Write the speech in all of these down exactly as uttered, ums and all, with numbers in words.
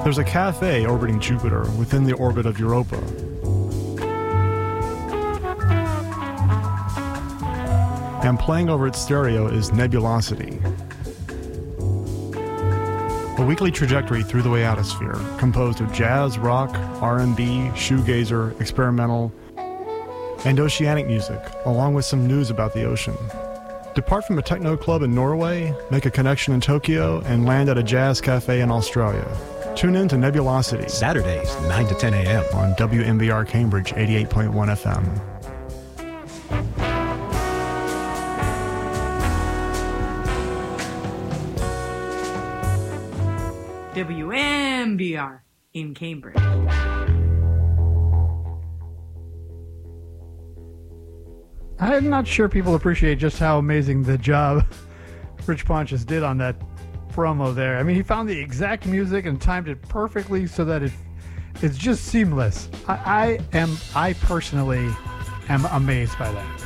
There's a cafe orbiting Jupiter within the orbit of Europa. And playing over its stereo is Nebulosity, a weekly trajectory through the Ionosphere, composed of jazz, rock, R and B, shoegazer, experimental, and oceanic music, along with some news about the ocean. Depart from a techno club in Norway, make a connection in Tokyo, and land at a jazz cafe in Australia. Tune in to Nebulosity. Saturdays, nine to ten a.m. on W M B R Cambridge, eighty-eight point one F M. W M B R in Cambridge. I'm not sure people appreciate just how amazing the job Rich Pontius did on that promo there. I mean, he found the exact music and timed it perfectly so that it it's just seamless. I, I am, I personally am amazed by that.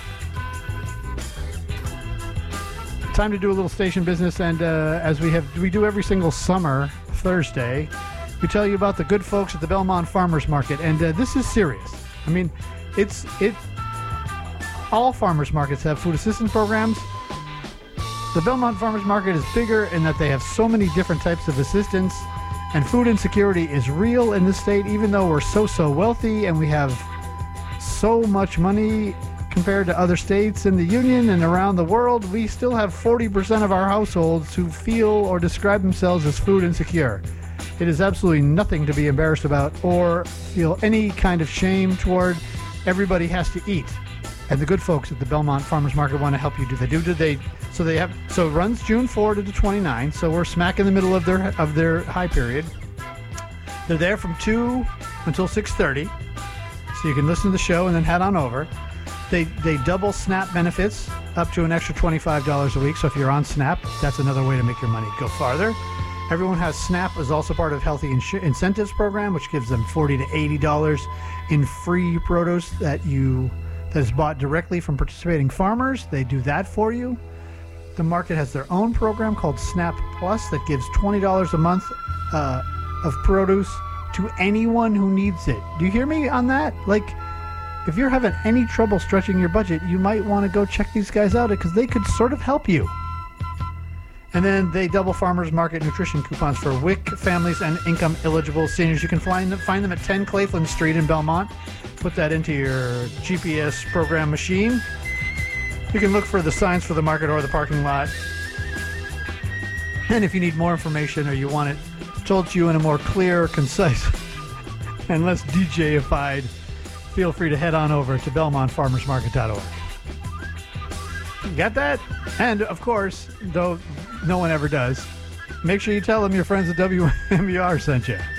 Time to do a little station business, and uh, as we have, we do every single summer Thursday, we tell you about the good folks at the Belmont Farmers Market, and uh, this is serious. I mean, it's it. All farmers markets have food assistance programs. The Belmont Farmers Market is bigger in that they have so many different types of assistance, and food insecurity is real in this state, even though we're so so wealthy and we have so much money. Compared to other states in the Union and around the world, we still have forty percent of our households who feel or describe themselves as food insecure. It is absolutely nothing to be embarrassed about or feel any kind of shame toward. Everybody has to eat. And the good folks at the Belmont Farmers Market want to help you do that. Do they? So they have. So it runs June fourth to the twenty-ninth. So we're smack in the middle of their of their high period. They're there from two until six thirty. So you can listen to the show and then head on over. They they double SNAP benefits up to an extra twenty-five dollars a week. So if you're on SNAP, that's another way to make your money go farther. Everyone has SNAP is also part of Healthy Ins- Incentives program, which gives them forty to eighty dollars in free produce that you that is bought directly from participating farmers. They do that for you. The market has their own program called SNAP Plus that gives twenty dollars a month uh, of produce to anyone who needs it. Do you hear me on that? Like, if you're having any trouble stretching your budget, you might want to go check these guys out because they could sort of help you. And then they double farmers market nutrition coupons for W I C families and income eligible seniors. You can find them, find them at ten Claflin Street in Belmont. Put that into your G P S program machine. You can look for the signs for the market or the parking lot. And if you need more information or you want it told to you in a more clear, concise, and less D J-ified, feel free to head on over to belmont farmers market dot org. You got that? And, of course, though no one ever does, make sure you tell them your friends at W M B R sent you.